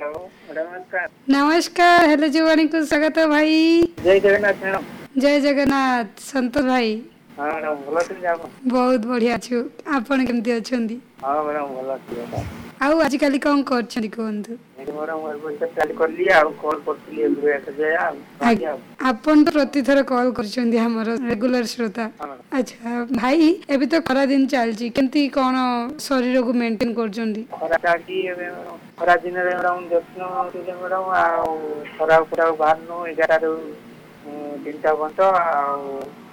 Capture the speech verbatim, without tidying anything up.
नमस्कार हेलो जीवानी को स्वागत भाई। जय जगन्नाथ मैडम। जय जगन्नाथ संतोष भाई। हाँ मैडम भल अच्छे आप? बहुत बढ़िया छु आपण केमती अछंदी? हाँ मैडम भल अच्छे। आउ आज काली कौन करछंदी कोंतु? आपण तो प्रति थर कॉल करछंदी हमर रेगुलर श्रोता। अच्छा भाई एबी तो खरा दिन चलची केमती कोन शरीर को मेंटेन करछंदी? खरा चाची खरा दिन रे मैडम जत्न तुले मैडम आ खरा खरा बाहर नो ग्यारह रो तीन टा बंत आ